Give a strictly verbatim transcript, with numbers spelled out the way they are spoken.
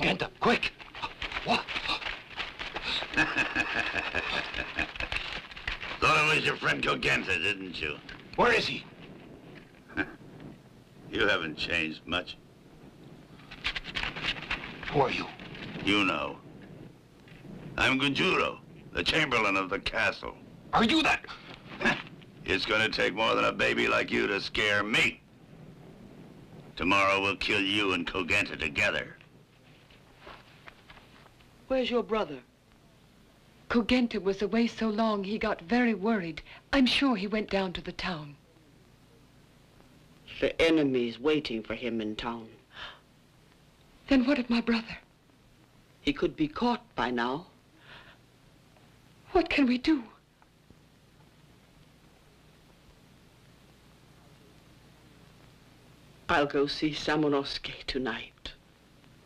Kogenta, quick! What? Thought it was your friend Kogenta, didn't you? Where is he? You haven't changed much. Who are you? You know. I'm Gujuro, the Chamberlain of the castle. Are you that? It's gonna take more than a baby like you to scare me. Tomorrow we'll kill you and Kogenta together. Where's your brother? Kogenta was away so long he got very worried. I'm sure he went down to the town. The enemy's waiting for him in town. Then what of my brother? He could be caught by now. What can we do? I'll go see Samonosuke tonight.